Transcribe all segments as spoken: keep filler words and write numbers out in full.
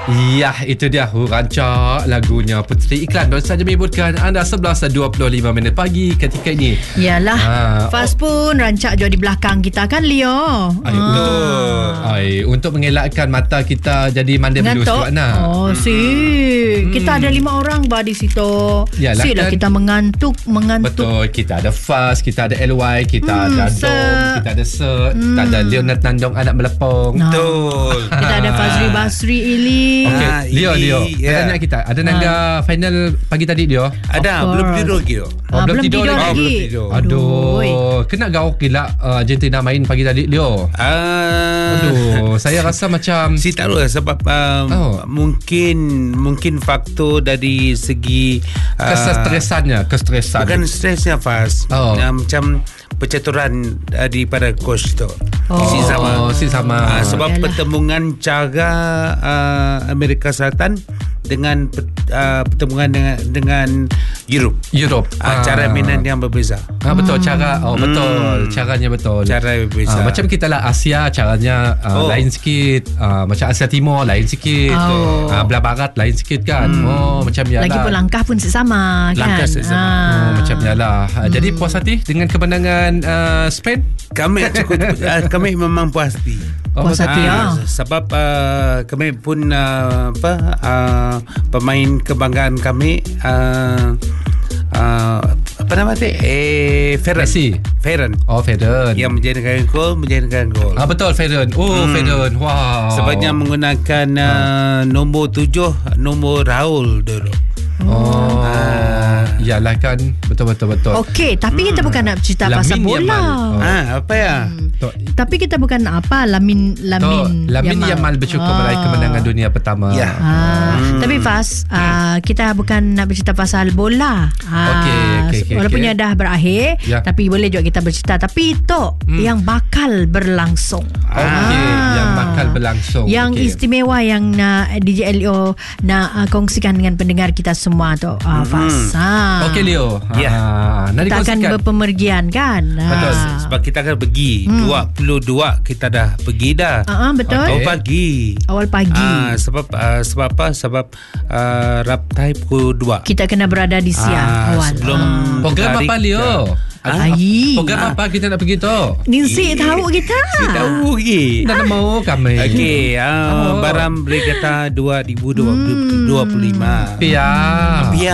Ya, itu dia rancak lagunya Puteri. Iklan baru saja menyebutkan anda sebelas dua puluh lima minit pagi ketika ini. Yalah, ha, Faz oh. pun rancak jual di belakang kita kan, Leo. Ay, ha. Untuk ay, untuk mengelakkan mata kita jadi mandai berdua Ngantuk. Oh, si hmm. kita ada lima orang bah di situ. Yalah, Silah kan? kita mengantuk, mengantuk. Betul, kita ada Faz, kita ada L Y, kita hmm, ada Sir. Dom, kita ada Sir, hmm. kita ada Leonard Nandong anak melepong. Nah. Betul. Kita ada Fazri Basri Ili. Okey, Ah, Leo, Leo. Yeah. Tanya kita, ada nangga ha. final pagi tadi, Leo? Ada, belum tidur lagi. Oh, ah, belum, belum tidur, tidur lagi. lagi. Oh, belum tidur. Aduh, kena gauk gila uh, Argentina main pagi tadi, Leo. Uh, Aduh, saya rasa macam si tak tahu sebab um, oh. mungkin mungkin faktor dari segi uh, kestresannya, kestresan. bukan stresnya Faz. Oh. Uh, macam percaturan uh, daripada coach tu. Oh. Si sama. Oh, si sama. Uh, sebab Yalah. pertembungan cara uh, Amerika Selatan dengan uh, pertembungan dengan dengan Europe. Europe. Uh, cara mainan yang berbeza. Ah, betul, cara oh betul, Hmm. caranya betul. Cara berbeza. Ah, macam kita lah Asia caranya uh, Oh. lain sikit. Ah, macam Asia Timur lain sikit. Oh. Ah, belah barat lain sikit kan. Hmm. Oh, macam yalah. Lagipun langkah pun sesama kan. Langkah sesama. Oh, macam yalah. Ah, Hmm. Jadi puas hati dengan kemenangan uh, Spain? Kami cukup uh, kami memang puas hati. Oh, Puas hati Ah, ya. sebab uh, kami pun uh, apa uh, pemain kebanggaan kami uh, uh, apa nama dia? Eh Ferran. Messi. Ferran. Oh, Fedon. Yang menjadikan gol, menjadikan gol. Ah, betul, Fedon. Oh, Hmm. Fedon. Wow. Sebabnya menggunakan uh, nombor tujuh, nombor Raul dulu. Oh. Ah. Yalah kan. Betul betul betul. Okey, tapi hmm. kita bukan nak cerita Lamin pasal bola. Yamal. Oh. Ah, apa ya? Hmm. Tok. Tapi kita bukan apa Lamin Lamin Tok, Lamin Yamal bersyukur Ah. meraih kemenangan dunia pertama. Ya. Ah, Hmm. Tapi Faz, uh, kita bukan nak bercerita pasal bola. Ah, Okey, okey, okey, walaupun okey. ia dah berakhir, Ya. tapi boleh juga kita bercerita. Tapi itu Hmm. yang bakal berlangsung. Okey, Ah. yang bakal berlangsung. Yang Okey. istimewa yang uh, D J L O nak uh, kongsikan dengan pendengar kita semua tu, uh, Faz. Ah. Okey, Leo. Ya. Ah, nak Kita akan dikongsikan. berpemergian kan. Betul. Ah. Sebab kita akan pergi Hmm. dua puluh dua kita dah pergi dah. Ah, ah, betul. Oh Okey. pagi. Awal pagi. Ah, sebab uh, sebab apa? Sebab uh, raptai pukul dua. Kita kena berada di siang Ah, awal. sebelum Ah. Program tarik apa, Leo? Ah. Program apa kita nak pergi tu? Ningsi tahu kita. Kita tahu lagi. Dah mau kami. Okey, uh, Oh. Baram Regatta dua ribu dua puluh lima. Pia. Biar.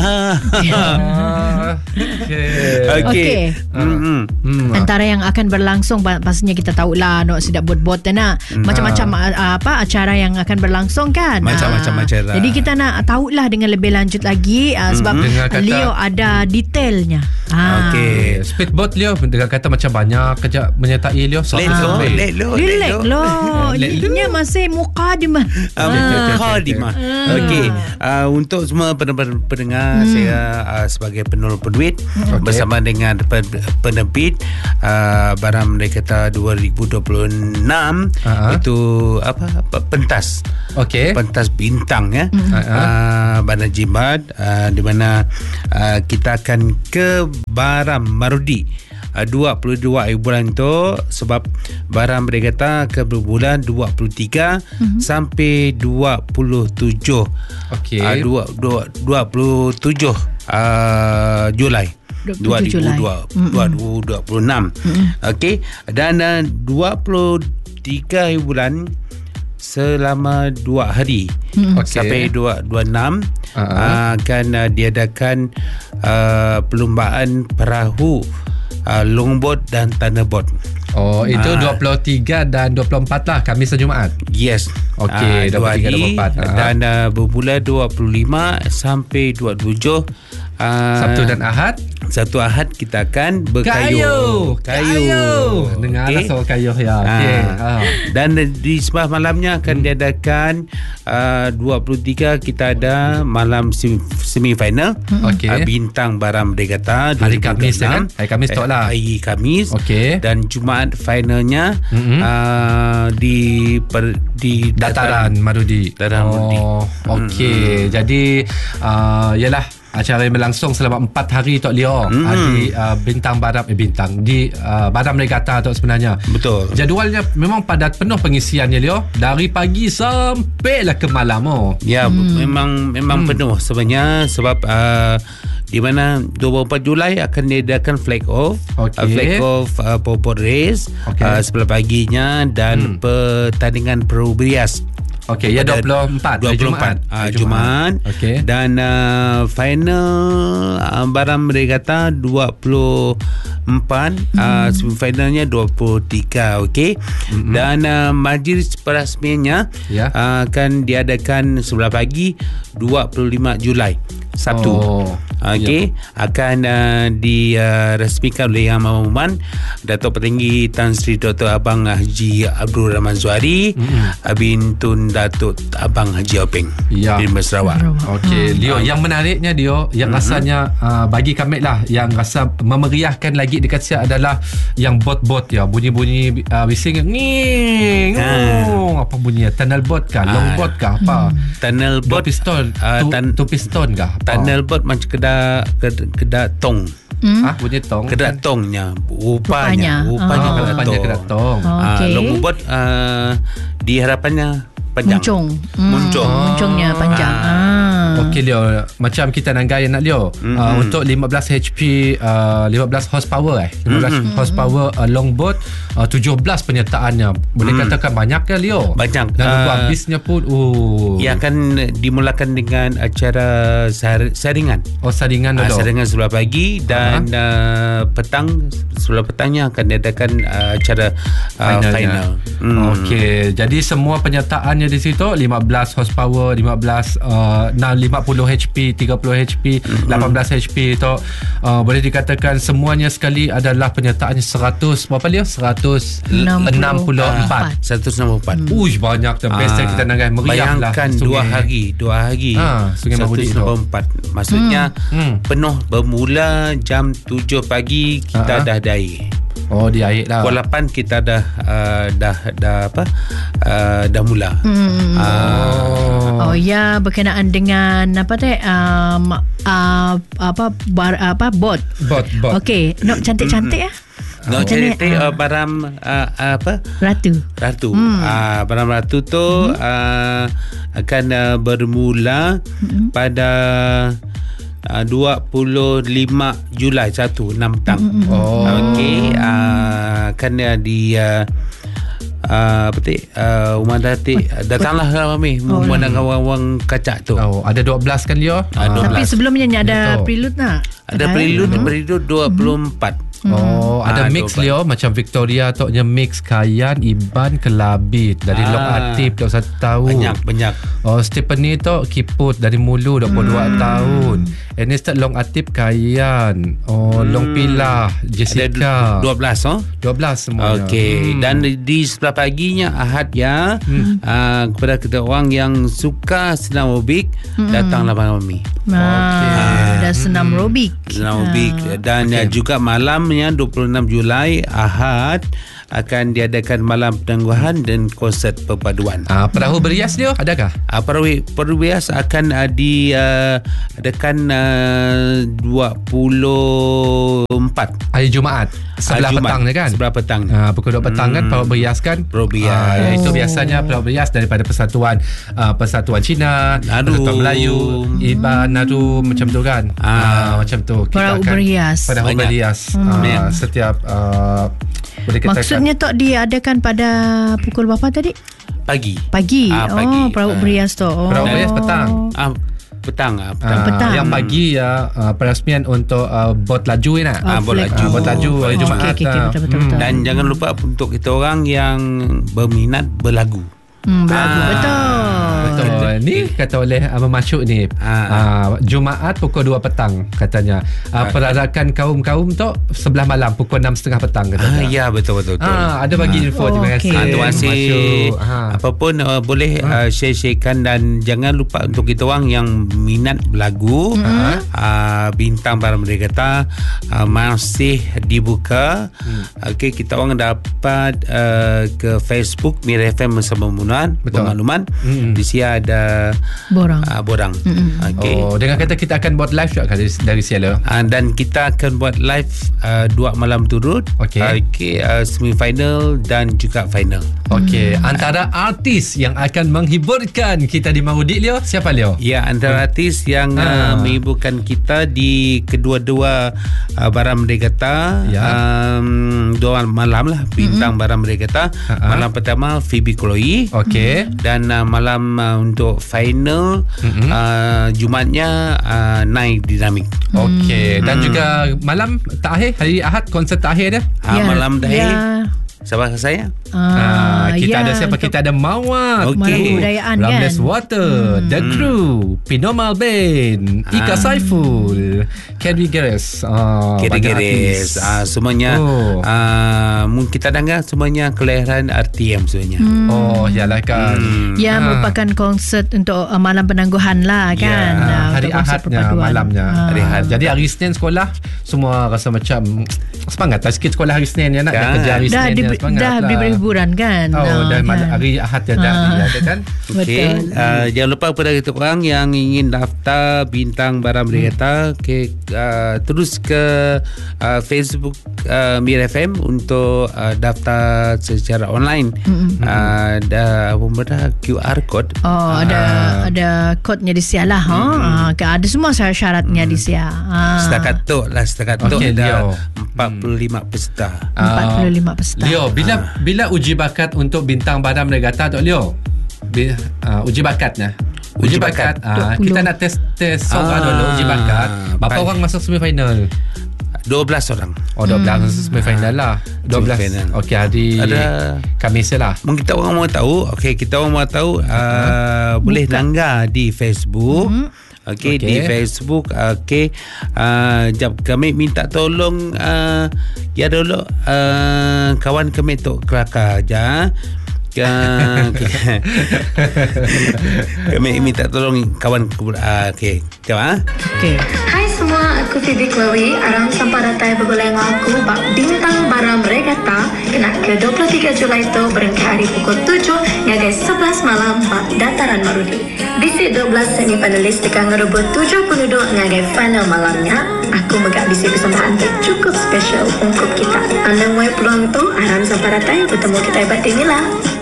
Ah, Okey. Okey. Okey. Hmm. Hmm. Antara yang akan berlangsung pa- pastinya kita tahulah nak sedap buat-buat nak macam-macam uh, apa acara yang akan berlangsung kan. Macam-macam Ah, acara. Jadi kita nak tahulah dengan lebih lanjut lagi uh, sebab Dengan kata- Leo ada detailnya. Ah. Okey. Speedboat Leo dengan kata macam banyak kerja menyertai Leo. So, Let lo, sampai. let lo, Relax let lo. loh. Let lo. Ini masih mukadimah. Um, Okey, okey, okey, okey. Khadimah. Ah. Okey, uh, untuk semua pendengar, pendengar Hmm. saya uh, sebagai penolong peduit Okey. bersama dengan pen- penerbit uh, Baram Regatta dua ribu dua puluh enam Ah. itu apa, apa pentas. Okey. Pentas bintang ya. Ah. Uh, Bandar Jimat uh, di mana uh, kita akan ke Baram Marudi. Uh, dua puluh dua hari bulan tu sebab Baram Regatta akan berbulan dua puluh tiga mm-hmm. sampai dua puluh tujuh. Okey. Uh, dua, dua, dua puluh tujuh uh, Julai dua puluh tujuh Julai. dua ribu dua puluh enam. Mm-hmm. Okey, dan uh, dua puluh tiga hari bulan selama dua hari Mm-hmm. Okey. sampai dua puluh enam Uh-huh. uh, akan uh, diadakan uh, perlumbaan perahu uh, longboat dan thunderbird. Oh, itu Ah. dua puluh tiga dan dua puluh empat lah, Khamis dan Jumaat. Yes. Okey, Ah, dua puluh tiga, dua hari dua puluh empat. Ah. dan uh, bermula dua puluh lima sampai dua puluh tujuh uh, Sabtu dan Ahad. Sabtu Ahad kita akan berkayuh. Kayuh. Dengarlah Okey. soal kayuh ya. Okey. Ah. Ah. Dan di sebelah malamnya akan diadakan uh, dua puluh tiga kita ada malam semi, semifinal. Okey. Uh, Bintang Baram Regatta Hari Khamis ya kan? dua ribu dua puluh enam. Hari Khamis tu lah. Hari Khamis. Okey. Dan Jumaat finalnya Mhm. uh, di per, di Dataran Marudi. Dataran Marudi. Oh, okey. Jadi uh, yalah acara yang berlangsung selama empat hari Tok Leo Hmm. uh, di uh, Bintang Baram eh Bintang di uh, Baram Regatta Tok sebenarnya. Betul. Jadualnya memang padat penuh pengisiannya Leo, dari pagi sampailah ke malam oh. Ya, hmm. memang memang hmm. penuh sebenarnya sebab uh, di mana dua puluh empat Julai akan diadakan flag off. Okay. Uh, flag off uh, popot race Okay. uh, sebelah paginya dan hmm. pertandingan Perahu Berias. Okey, ya dua puluh empat dua puluh empat Jumaat. uh, Jumaat. Okey. Dan uh, final uh, Baram Regatta dua puluh empat, hmm. uh, semifinalnya dua puluh tiga. Okey. Hmm. Dan uh, majlis perasmiannya Ya. uh, akan diadakan sebelah pagi dua puluh lima Julai. Sabtu. Oh, Okey, ya. Akan uh, dirasmikan oleh Yang Mamuman Datuk Petinggi Tan Sri Doktor Abang Haji Abdul Rahman Zuhari, mm-hmm. bintun Datuk Abang Haji Openg Ya. di Sarawak. Okey, Leo, yang menariknya Leo, yang mm-hmm. rasanya uh, bagi kami lah, yang rasa memeriahkan lagi dekat siap adalah yang bot-bot ya, bunyi-bunyi uh, bising nging. Oh, apa bunyinya? Tunnel bot kah? Long bot kah? Apa? Tunnel Dua bot, pistol, uh, tu, tan- tu piston kah? tunnel bot macam kedak ked- kedak tong. Hmm? Ah, bunyi tong. Kedak tongnya, rupanya, Rupanya. rupanya Oh. kedak Rupanya tong. kedak tong. Oh. Ah, Okey. long bot uh, diharapannya panjang. Muncung. Hmm, Muncung. Muncungnya panjang. Ah. Okey Leo, macam kita nak gaya nak Leo, mm-hmm. uh, untuk lima belas H P, uh, lima belas horsepower eh lima belas mm-hmm. horsepower uh, longboat, uh, tujuh belas penyertaannya. Boleh mm. katakan banyak ke Leo? Banyak. Dan uh, Uh, habisnya pun oh. Ia akan dimulakan dengan acara sar- saringan. Oh, saringan Uh, dulu. saringan sebelah pagi dan uh, petang, sebelah petangnya akan diadakan uh, acara uh, final. Hmm. Okey, jadi semua penyertaannya di situ lima belas horsepower, lima belas uh, lima puluh H P, tiga puluh H P, mm-hmm. lapan belas H P tu uh, boleh dikatakan semuanya sekali adalah penyertaannya seratus berapa dia? seratus enam puluh empat. seratus enam puluh empat. Hmm. Uish, banyak tu. Best uh, kita nak meriah lah. Bayangkan dua hari, dua hari. Ha, Sungai Mahmudi tu. seratus enam puluh empat. Maksudnya hmm. penuh bermula jam tujuh pagi kita uh-huh. dah ada air. Oh, di air lah. Pukul lapan kita dah uh, dah dah apa? Uh, dah mula. Hmm. Uh, Oh ya, berkenaan dengan apa teh um, uh, apa bar, apa bot. Bot, bot. Okey, nak cantik-cantik ah. No, Macam ni, cerita uh, Baram uh, apa? Ratu. Ratu. Hmm. Uh, Baram Ratu tu hmm. uh, akan uh, bermula hmm. pada uh, dua puluh lima Julai satu enam petang. Hmm. Oh. Okey, uh, akan uh, di uh, Uh, betul uh, Umar Datik datanglah kami oh, memandangkan wang-wang kacak tu. Oh, ada dua belas kan Leo? Ah, dua belas. Tapi sebelumnya ni ada Betul. prelude tak? Ada prelude, prelude dua puluh empat. Oh, ada Ah, mix dua Leo macam Victoria toknya mix Kayan, Iban, Kelabit dari Ah. Long Atip dua puluh satu tahun. Banyak, banyak. Oh, Stephanie tu Kiput dari Mulu dua puluh dua hmm. tahun. Ernest Long Atip Kayan. Oh, hmm. Long Pilah Jessica. Ada dua belas oh. dua belas semuanya. Okey, hmm. dan di sebelah paginya Ahad ya, hmm. uh, kepada kita orang yang suka senam aerobik, hmm. datanglah kami. Ah, dah senam Hmm. aerobik. Senam aerobik dan okay. juga malamnya dua puluh enam Julai Ahad akan diadakan malam penangguhan dan konsert perpaduan. Ah, perahu berias Leo adakah? Uh, Perahu Perahu Berias akan uh, diadakan uh, dua puluh empat Hari Jumaat sebelah Jumaat, petang ni kan? Sebelah petang. Ah, pukul dua petang Hmm. kan perahu berias kan? Perahu Berias. Ah, itu Oh. biasanya perahu berias daripada Persatuan uh, Persatuan Cina, Naru. Persatuan Melayu, Iban, Naru macam tu kan? Ah. Ah, macam tu. Kita Perahu akan- berias. Perahu Banyak. berias. Hmm. Ah, setiap uh, boleh katakan Maksudnya tok diadakan pada pukul berapa tadi? Pagi. Pagi. Ah, pagi. Oh, perahu Ah. berias tu. Oh. Perahu berias petang. Ah, petang ah, petang. Ah, petang. Yang pagi ya uh, peresmian untuk uh, bot laju ni nak. Ah, bot flag. laju. Ah, bot laju hari Oh, Jumaat. okey, okey, okey, ah. betul, betul, Hmm. betul. Dan jangan lupa untuk kita orang yang berminat berlagu. Hmm, berlagu Ah. betul. Betul. Ni kata oleh Abang Masyuk ni Ah. uh, Jumaat pukul dua petang katanya. Uh, perarakan kaum-kaum tu sebelah malam pukul enam tiga puluh petang Ah, katanya. ya betul betul betul. Ah, ada bagi info. Oh, Terima kasih. okey. Ah, terima kasih. Masyuk. Ha. Apapun uh, boleh uh, share-sharekan dan jangan lupa untuk kita orang yang minat berlagu, Hmm. uh, Bintang Baram Regatta uh, masih dibuka. Hmm. Okey, kita orang dapat uh, ke Facebook Mira F M bersama Munan Betul. pengalaman. Hmm. Di Sia ada Borang. uh, Borang. Okay. Oh, dengan kata kita akan buat live juga dari, dari Siala. Uh, dan kita akan buat live uh, dua malam turut. Okey. Uh, okay, uh, semifinal dan juga final. Okey, hmm. antara artis yang akan menghiburkan kita di Marudik, Leo, siapa Leo? Ya, antara artis yang Ah. uh, menghiburkan kita di kedua-dua uh, Baram Regatta, Ya. um, dua malam lah bintang mm-hmm. Baram Regatta. Ha-ha. Malam pertama Phoebe Chloe. Okey. Dan uh, malam uh, untuk final Mm-mm. uh, Jumaatnya uh, Nai Dynamic. Okey, dan juga malam terakhir hari Ahad konsert terakhir dia. Uh, Ya, malam terakhir ya. Sabar saya. Ah, kita ya, ada siapa? untuk Kita ada Mawar, Okey. Malam Kebudayaan Ramles kan. Water, The Crew, Pinomal Band, Ika Ah. Saiful, Kerry Geres, ah, banyak Kira-kira artis. uh, semuanya Oh. uh, mungkin kita dengar semuanya kelahiran R T M sebenarnya. Oh, yalah kan. Hmm. Ya, Ah. merupakan konsert untuk uh, malam penangguhan lah kan. Ya, Ah, Hari untuk konsert Ahadnya, perpaduan. malamnya. Ah. Hari Ahad. Jadi hari Isnin sekolah semua rasa macam semangat lah sikit sekolah hari Isnin ya nak Kan. dah kerja hari Dah, Isnin di, ya, semangat dah lah. diberi hiburan kan. Oh, Ah, dan malam kan. hari Ahad ya dah Ah. ada kan. Okey, Betul. uh, jangan lupa kepada kita orang yang ingin daftar bintang Baram Regatta, okay, uh, terus ke uh, Facebook uh, Mir F M untuk uh, daftar secara online. Uh, dah pembeda Q R code. Oh, ada ada kodnya di Sia lah. Ha? Ah, kan, ada semua syarat-syaratnya di Sia. Ah. Setakat tu lah, setakat tu Okey, ada Leo. empat puluh lima peserta. empat puluh lima peserta. Leo, bila bila uji bakat untuk bintang Baram Regatta tu Leo? Bi, uh, uji bakatnya. Uji, Uji bakat, bakat. uh, kita nak test test soal Ah. dulu uji bakat. Berapa Baik. orang masuk semifinal? dua belas orang. Oh, dua belas masuk semifinal lah. dua belas. Semifinal. Okey, hari Ada- Khamis lah. Mungkin kita orang mau tahu, okey, kita orang mau tahu uh, boleh langgar di Facebook. Okey, Okey. di Facebook. Okey, uh, jap kami minta tolong uh, ya dulu uh, kawan kami Tok Kelakar aja. Uh, kami minta tolong kawan uh, okey. Jom ah. Okey. Hai semua, aku Phoebe Chloe. Arang sampai datai bergulai dengan aku bak bintang Baram Regatta kena ke dua puluh tiga Julai itu berengkai hari pukul tujuh ngagai sebelas malam bak Dataran Marudi. Bisik dua belas semifinalis tekan ngerebut tujuh penduduk ngagai final malamnya. Aku megak bisik persembahan tu cukup special untuk kita. Anda mulai peluang tu, Arang sampai datai bertemu kita hebat ini lah.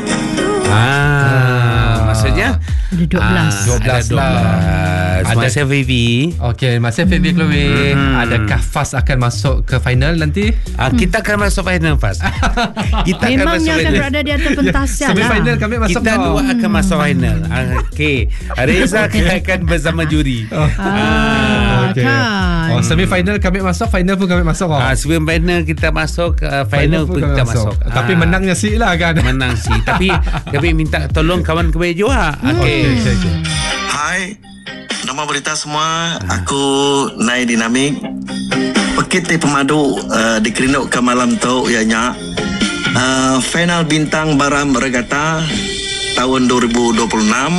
Ah, maksudnya Ada dua belas. Ah, dua belas ada lah. dua belas. Ada- Masa Vivi. Okey, masa Phoebe Chloe, adakah Faz akan masuk ke final nanti? Ah, kita akan masuk final Faz. Kita akan Memangnya masuk akan final. berada di atas pentas ya lah. Semifinal kami masuk Kita tau. dua akan masuk final. Ah, Okey. Reza akan bersama juri. Ah, Okey. kan. Oh, semifinal kami masuk, final pun kami masuk. Oh. Ah, sebelum final kita masuk, uh, final pun kami kita masuk. Tapi Ah, menangnya si lah kan. menang sih. Tapi kami minta tolong kawan kami juga. Okey. Okey, okey, okey. Hai, nama berita semua. Aku Nai Dynamic. Pekiti pemadu uh, dikerinuk ke malam tu ianya uh, final bintang Baram Regatta tahun dua ribu dua puluh enam,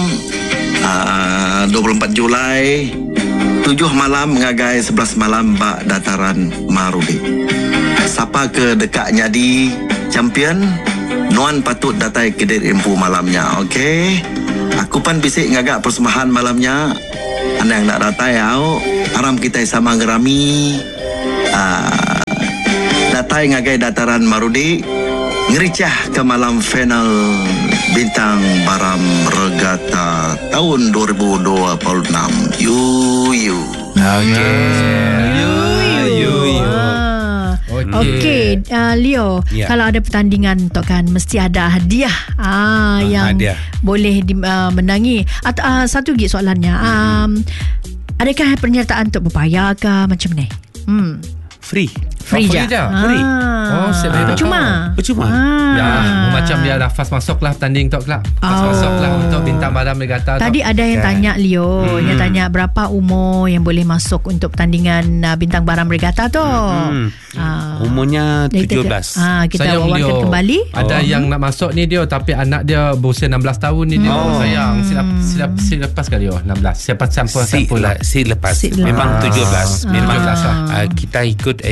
uh, dua puluh empat Julai, tujuh malam mengagai sebelas malam bak Dataran Marudi. Siapa ke dekatnya di champion, Nuan patut datai ke diri empu malamnya. Okey. Aku pan bisik ngagak persembahan malamnya. Anda yang nak datai au, haram kita sama ngerami. Uh, datai ngagai Dataran Marudi, ngericah ke malam final bintang Baram Regatta tahun dua ribu dua puluh enam. You you. Okey. You, you, you. Okey. Okey, uh, Leo, Ya. kalau ada pertandingan tu kan mesti ada hadiah ah, yang hadiah. boleh di, uh, menangi. Atau uh, satu lagi soalannya, um, adakah penyertaan untuk berbayar ke macam ni? Hmm. Free. Free Oh, free je. je? Free. Oh, saya baru Percuma. Percuma. Ah. Ya, macam dia dah fast masuk lah tanding tu kelak. Fast Oh. masuk lah untuk bintang Baram Regatta tu. Tadi ada yang Kan. tanya Leo, Hmm. dia tanya berapa umur yang boleh masuk untuk pertandingan uh, bintang Baram Regatta tu. Hmm. Ah. Umurnya Dia- tujuh belas. Ah, kita Sayang wawarkan Leo. kembali. Ada yang nak masuk ni dia, tapi anak dia berusia enam belas tahun ni dia. Oh. Sayang, silap silap silap lepas kali oh enam belas. Siapa siapa Si, siapa lah. si lepas. Si lepas. Memang tujuh belas. Ah. Memang tujuh belas lah. uh, kita ikut eh, ikut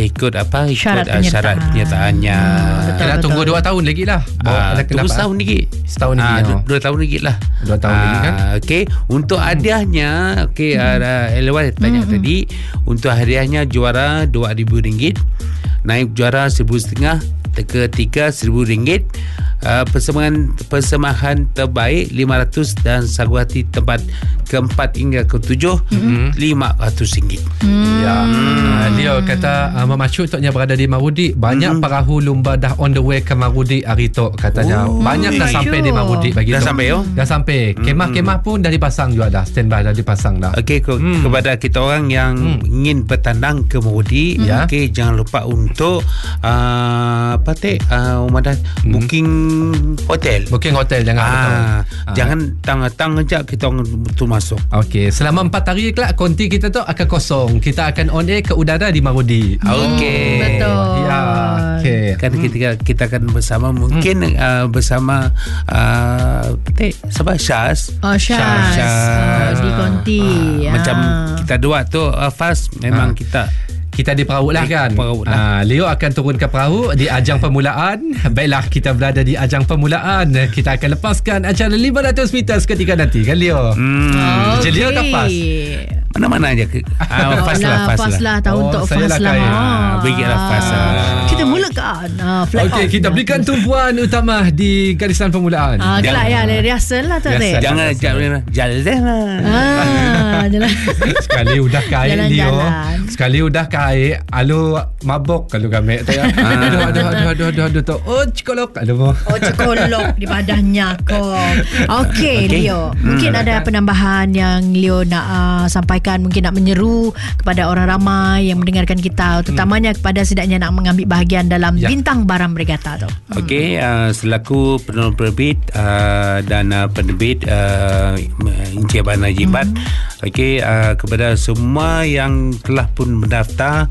apa ikut Syarat uh, syarat penyertaannya. Betul, Kena betul. tunggu dua tahun lagi lah. Ah, Bawa- tunggu kenapa? setahun lagi. Setahun lagi, Ah, oh. dua, dua tahun lagi lah. Dua tahun lagi kan? Okey, untuk hadiahnya, okey, uh, Elwan tanya tadi, untuk hadiahnya juara dua ribu ringgit, naib juara seribu setengah, ketiga seribu ringgit, uh, persembahan persembahan terbaik lima ratus dan saguhati tempat keempat hingga ketujuh lima ratus ringgit. Ya. Uh, Leo kata uh, memacu toknya berada di Marudi. Banyak perahu lumba dah on the way ke Marudi hari tu katanya. Oh, Banyak dah masyuk. sampai di Marudi bagi Dah tu. sampai, oh? Dah sampai. Kemah-kemah pun dah dipasang juga dah. Standby dah dipasang dah. Okey, ke, Hmm. kepada kita orang yang ingin bertandang ke Marudi, Ya. okey, jangan lupa untuk uh, apa teh uh, Umadah booking hotel. Booking hotel jangan betul. Ah, Ah. jangan tang-tang aja kita orang betul masuk. Okey, selama empat hari kelak konti kita tu akan kosong. Kita akan on air ke udara di Marudi. Okey. Betul. Ya. Okey. Kan kita kita akan bersama mungkin uh, bersama uh, teh siapa Syaz. Oh, Syaz. Syaz. Oh, di konti. Ah, macam Ah. kita dua tu uh, Faz memang Ah. kita Kita di perahu lah Di kan. perahu lah. Ah, Leo akan turun ke perahu di ajang permulaan. Baiklah, kita berada di ajang permulaan. Kita akan lepaskan acara lima ratus meter seketika nanti kan Leo. hmm, Kerja Leo ke Faz? mana-mana aja. Ah, Faz lah, Faz Faz lah. lah. Tahu Oh, untuk saya Faz lah lah. kaya. Ah, berilah Faz lah. Kita mulakan. Ah, fly Okey, off. kita berikan tumpuan utama di garisan permulaan. Ah, gelak ya. Rehearsal lah tu. Rehearsal. Dek. Jangan jangan jalan lah. Ah, jalan. Sekali udah kaya Leo. Jalan-jalan. Sekali udah kaya, alu mabok kalau kami tu ya. Aduh aduh aduh aduh aduh aduh tu. Oh cikolok aduh. Oh, cekolok di badannya kau. Okey, Okey. Leo. Mungkin ada penambahan yang Leo nak uh, sampaikan, mungkin nak menyeru kepada orang ramai yang mendengarkan kita, terutamanya kepada sedaknya nak mengambil bahagian dalam Ya. Bintang Baram Regatta tu. Okey, uh, selaku penulis penerbit uh, dan uh, penerbit uh, Encik Abang Najibat, mm-hmm. okey, uh, kepada semua yang telah pun mendaftar,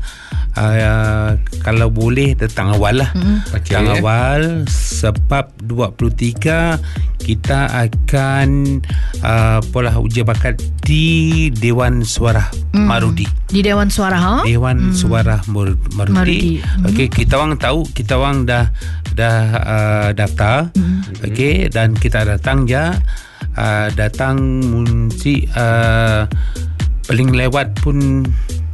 uh, kalau boleh datang awal lah. Mm-hmm. Okey. Datang awal sebab dua puluh tiga kita akan uh, pola ujian bakat di Dewan Suara Mm. Marudi. Di Dewan Suara, ha? Dewan hmm. Suara Mar- Marudi. Marudi. Hmm. Okey, kita orang tahu, kita orang dah dah uh, daftar. Hmm. Okey, dan kita datang je uh, datang mesti uh, paling lewat pun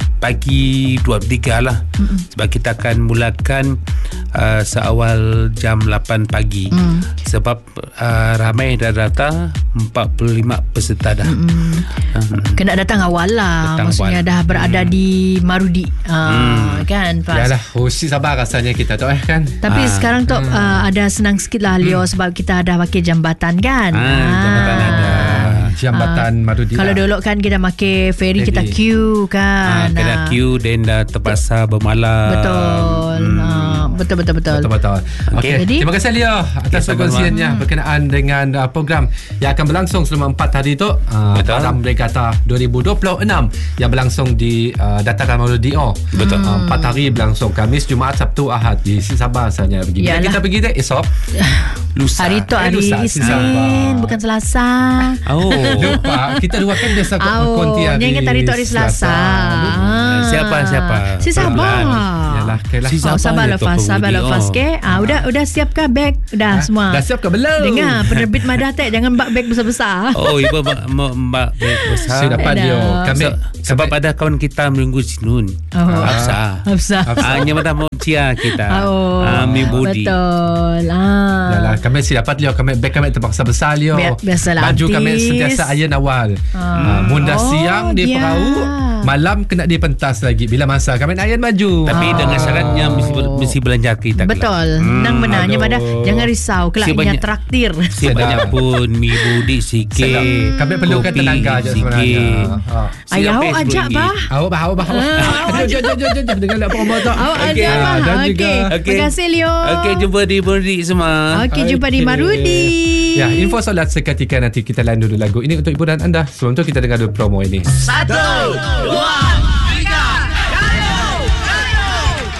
pagi dua puluh tiga lah. Mm-mm. Sebab kita akan mulakan uh, seawal jam lapan pagi. Mm. Sebab uh, ramai dah datang, empat puluh lima peserta dah. Uh, Kena datang awal lah. Datang Maksudnya awal. dah berada Hmm. di Marudi. Uh, Hmm. Kan, Faz? Yalah, hosi sabar rasanya kita tu eh kan. Tapi Ah. sekarang tu uh, ada senang sikit lah Leo, sebab kita ada pakai jambatan kan. Ah, jambatan ada. Jambatan Marudi. Kalau lah. dulu kan kita pakai ferry, kita Ferry. queue Ah, kan. kena Ah. queue dan dah terpaksa bermalam. Betul. Hmm. Ah, betul betul betul. Betul-betul. Okey. Jadi- Terima kasih Leo atas Okay, perkongsiannya berkenaan dengan uh, program yang akan berlangsung selama empat hari tu. Uh, Betul. Baram Regatta dua ribu dua puluh enam yang berlangsung di uh, Dataran Marudi. Oh. Betul. Uh, empat hari berlangsung, Khamis, Jumaat, Sabtu, Ahad. Di si Sabah asalnya begini. Dan Yalah. kita pergi dek esok. Lusa. Hari tu Eh, hari lusa, si Sabah. Isnin, bukan Selasa. Oh. Lupa. Kita dua kan biasa Oh, konti hari yang ingat hari tu hari Selasa. Ah. Siapa, siapa? Si Sabah. Yalah, okay lah. Si Oh, sabar dia lepas, tu sabar pengundi. lepas Oh. ke. Ah, udah udah siapkah beg? Dah semua. Dah siap ke belum? Dengar penerbit Madah Tek, jangan bak beg besar-besar. Oh, ibu mbak mbak beg besar. Saya dapat Dah. dia. Kami Se- sebab ada kawan kita minggu sinun. Oh. Hafsah. Hafsah. Hanya pada mau cia kita. Oh, Ah, mi budi. betul. Ah. Yalah, kami si dapat Leo, kami beg kami terpaksa besar Leo. Bi- biasalah Baju artis. kami sentiasa iron awal. Ah. Ah, Munda Oh, siang di dia. perahu, malam kena dipentas lagi. Bila masa kami nak iron baju. Tapi Oh. dengan syaratnya mesti mesti belanja kita. kelak. Betul. Nang benarnya aduh. Madah, jangan risau. Kelak Si inya banyak- traktir. Si banyak pun mi budi sikit. Sedap. Kami perlukan kopi tenaga je sebenarnya. sikit. Ah. Ayah Siapa awak sepuluh ajak ringgit? bah. Awak bah, awak bah, awak. Jom, jom, jom, jom, jom. Dengan nak promo tu. Awak Okey. ajak bah. Ah, dan juga- Okey. Okey. Terima kasih Leo. Okey, jumpa di Budi semua. Okey, jumpa di Okey. Marudi. Ya, info solat seketika nanti kita lain dulu lagu ini untuk hiburan anda. Sebelum tu kita dengar dulu promo ini. Satu, dua, tiga, kayu, kayu, kayu.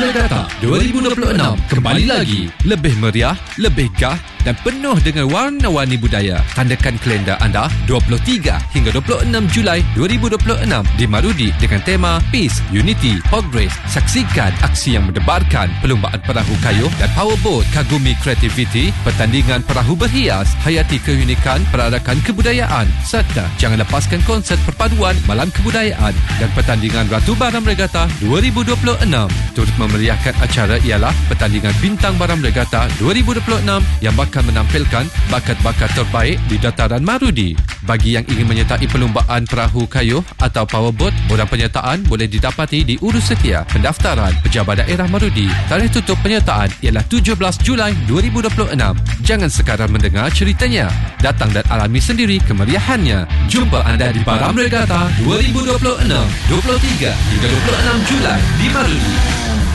Regatta dua ribu dua puluh enam kembali lagi. Lebih meriah, lebih gah dan penuh dengan warna-warni budaya. Tandakan kalender anda dua puluh tiga hingga dua puluh enam Julai dua ribu dua puluh enam di Marudi dengan tema Peace, Unity, Progress. Saksikan aksi yang mendebarkan, perlumbaan perahu kayuh dan powerboat, kagumi kreativiti, pertandingan perahu berhias, hayati keunikan perarakan kebudayaan serta jangan lepaskan konsert perpaduan malam kebudayaan dan pertandingan Ratu Baram Regatta dua ribu dua puluh enam. Turut memeriahkan acara ialah pertandingan Bintang Baram Regatta dua ribu dua puluh enam yang bakal menampilkan bakat-bakat terbaik di dataran Marudi. Bagi yang ingin menyertai perlumbaan perahu kayuh atau powerboat, borang penyertaan boleh didapati di Urus Setia, Pendaftaran Pejabat Daerah Marudi. Tarikh tutup penyertaan ialah tujuh belas Julai dua ribu dua puluh enam. Jangan sekadar mendengar ceritanya, datang dan alami sendiri kemeriahannya. Jumpa anda di Baram Regatta dua ribu dua puluh enam, dua puluh tiga hingga dua puluh enam Julai di Marudi.